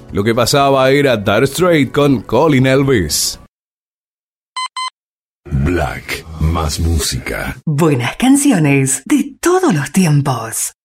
Lo que pasaba era Dire Straits con Colin Elvis. Black, más música. Buenas canciones de todos los tiempos.